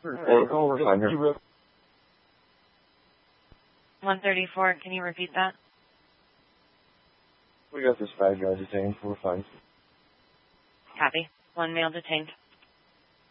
overtime here. 134, can you repeat that? We got this 5 guy detained, 4-5. Copy. 1 male detained.